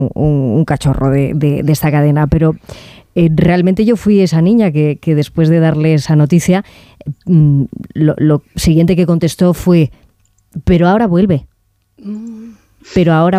un cachorro de esta cadena, pero realmente yo fui esa niña que después de darle esa noticia, lo siguiente que contestó fue: pero ahora vuelve. Pero ahora